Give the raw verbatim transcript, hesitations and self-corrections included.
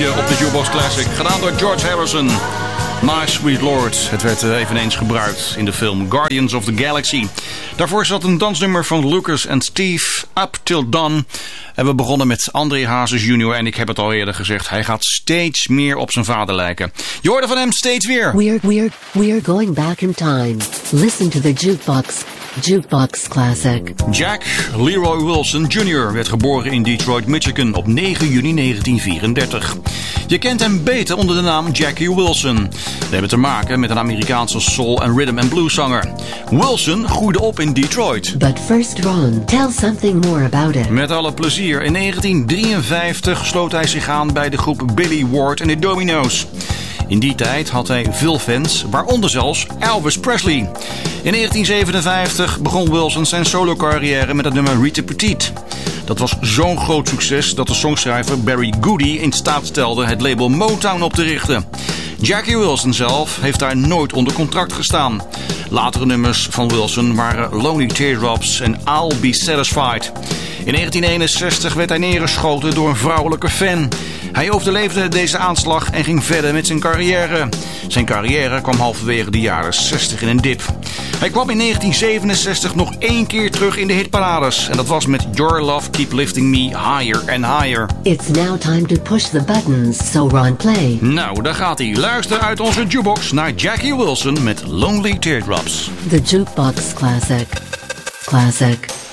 liedje op de Jukebox Classic, gedaan door George Harrison. My Sweet Lord. Het werd eveneens gebruikt in de film Guardians of the Galaxy. Daarvoor zat een dansnummer van Lucas en Steve, Up Till Dawn. En we begonnen met André Hazes junior En ik heb het al eerder gezegd, hij gaat steeds meer op zijn vader lijken. Je hoorde van hem steeds weer. We're, we're, we're going back in time. Listen to the Jukebox. Jukebox Classic. Jack Leroy Wilson junior werd geboren in Detroit, Michigan op negen juni negentien vierendertig. Je kent hem beter onder de naam Jackie Wilson. We hebben te maken met een Amerikaanse soul- en rhythm and blues zanger. Wilson groeide op in Detroit. But first, Ron, tell something more about it. Met alle plezier. In negentien drieënvijftig sloot hij zich aan bij de groep Billy Ward en de Dominoes. In die tijd had hij veel fans, waaronder zelfs Elvis Presley. In negentien zevenenvijftig begon Wilson zijn solo-carrière met het nummer Rita Petite. Dat was zo'n groot succes dat de songschrijver Barry Goody in staat stelde het label Motown op te richten. Jackie Wilson zelf heeft daar nooit onder contract gestaan. Latere nummers van Wilson waren Lonely Teardrops en I'll Be Satisfied. In negentien eenenzestig werd hij neergeschoten door een vrouwelijke fan. Hij overleefde deze aanslag en ging verder met zijn carrière. Zijn carrière kwam halverwege de jaren zestig in een dip. Hij kwam in negentien zevenenzestig nog één keer terug in de hitparades. En dat was met Your Love Keep Lifting Me Higher and Higher. It's now time to push the buttons, so Ron, play. Nou, daar gaat hij. Luister uit onze jukebox naar Jackie Wilson met Lonely Teardrops. The Jukebox Classic. Classic.